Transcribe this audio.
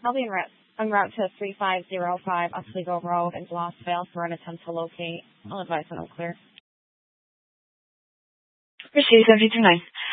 I'll be en route to 3505 Oswego Road in Blossville for an attempt to locate. I'll advise when I'm clear. Proceed 739.